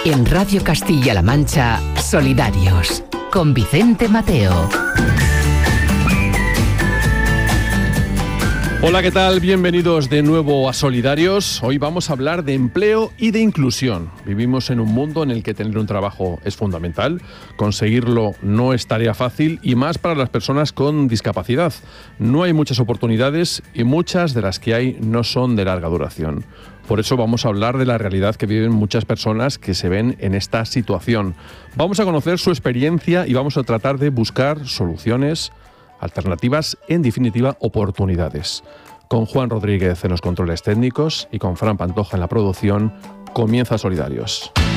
En Radio Castilla-La Mancha, Solidarios, con Vicente Mateo. Hola, ¿qué tal? Bienvenidos de nuevo a Solidarios. Hoy vamos a hablar de empleo y de inclusión. Vivimos en un mundo en el que tener un trabajo es fundamental. Conseguirlo no es tarea fácil y más para las personas con discapacidad. No hay muchas oportunidades y muchas de las que hay no son de larga duración. Por eso vamos a hablar de la realidad que viven muchas personas que se ven en esta situación. Vamos a conocer su experiencia y vamos a tratar de buscar soluciones, alternativas, en definitiva, oportunidades. Con Juan Rodríguez en los controles técnicos y con Fran Pantoja en la producción, comienza Solidarios.